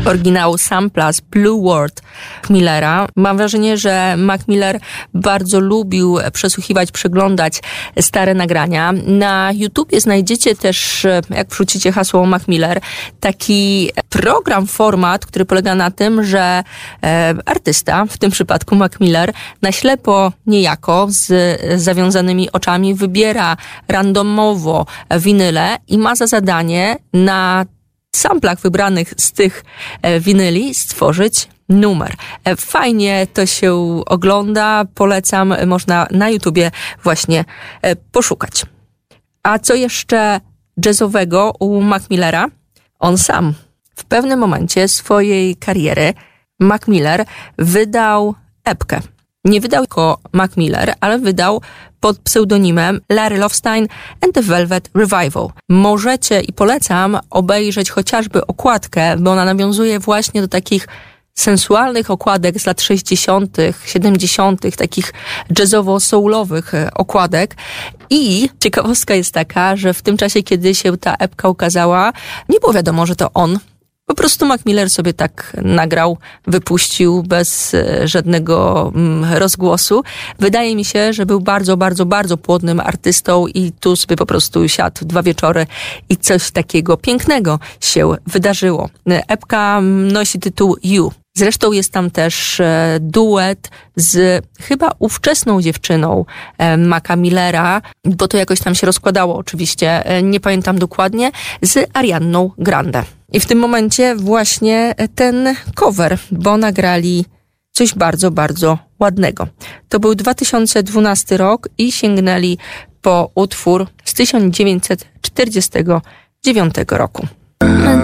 oryginału sampla z Blue World Millera. Mam wrażenie, że Mac Miller bardzo lubił przesłuchiwać, przeglądać stare nagrania. Na YouTubie znajdziecie też, jak wrzucicie hasło Mac Miller, taki program, format, który polega na tym, że artysta, w tym przypadku Mac Miller, na ślepo niejako z zawiązanymi oczami wybiera randomowo winyle i ma za zadanie na samplach wybranych z tych winyli stworzyć numer. Fajnie to się ogląda, polecam, można na YouTubie właśnie poszukać. A co jeszcze jazzowego u Mac Millera? On sam w pewnym momencie swojej kariery Mac Miller wydał epkę. Nie wydał jako Mac Miller, ale wydał pod pseudonimem Larry Lovestein and the Velvet Revival. Możecie i polecam obejrzeć chociażby okładkę, bo ona nawiązuje właśnie do takich sensualnych okładek z lat 60., 70., takich jazzowo-soulowych okładek. I ciekawostka jest taka, że w tym czasie, kiedy się ta epka ukazała, nie było wiadomo, że to on. Po prostu Mac Miller sobie tak nagrał, wypuścił bez żadnego rozgłosu. Wydaje mi się, że był bardzo, bardzo, bardzo płodnym artystą i tu sobie po prostu siadł 2 wieczory i coś takiego pięknego się wydarzyło. Epka nosi tytuł You. Zresztą jest tam też duet z chyba ówczesną dziewczyną Maca Millera, bo to jakoś tam się rozkładało oczywiście, nie pamiętam dokładnie, z Arianną Grande. I w tym momencie właśnie ten cover, bo nagrali coś bardzo, bardzo ładnego. To był 2012 rok i sięgnęli po utwór z 1949 roku.